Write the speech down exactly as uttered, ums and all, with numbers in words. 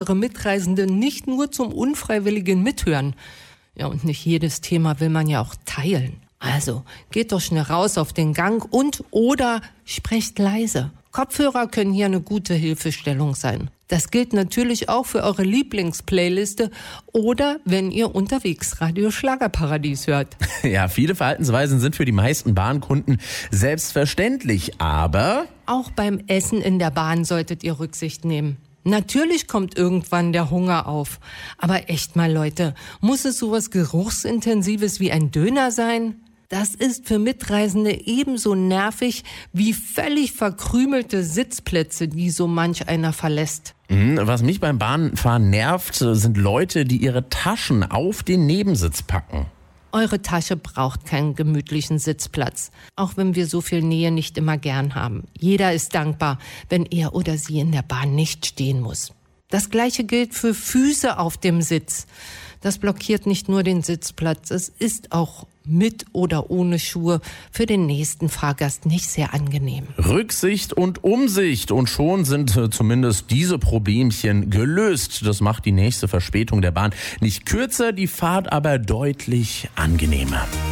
eure Mitreisenden nicht nur zum unfreiwilligen Mithören. Ja, und nicht jedes Thema will man ja auch teilen. Also, geht doch schnell raus auf den Gang und oder sprecht leise. Kopfhörer können hier eine gute Hilfestellung sein. Das gilt natürlich auch für eure Lieblingsplayliste oder wenn ihr unterwegs Radio Schlagerparadies hört. Ja, viele Verhaltensweisen sind für die meisten Bahnkunden selbstverständlich, aber auch beim Essen in der Bahn solltet ihr Rücksicht nehmen. Natürlich kommt irgendwann der Hunger auf. Aber echt mal, Leute, muss es sowas Geruchsintensives wie ein Döner sein? Das ist für Mitreisende ebenso nervig wie völlig verkrümelte Sitzplätze, die so manch einer verlässt. Was mich beim Bahnfahren nervt, sind Leute, die ihre Taschen auf den Nebensitz packen. Eure Tasche braucht keinen gemütlichen Sitzplatz, auch wenn wir so viel Nähe nicht immer gern haben. Jeder ist dankbar, wenn er oder sie in der Bahn nicht stehen muss. Das Gleiche gilt für Füße auf dem Sitz. Das blockiert nicht nur den Sitzplatz, es ist auch mit oder ohne Schuhe für den nächsten Fahrgast nicht sehr angenehm. Rücksicht und Umsicht und schon sind äh, zumindest diese Problemchen gelöst. Das macht die nächste Verspätung der Bahn nicht kürzer, die Fahrt aber deutlich angenehmer.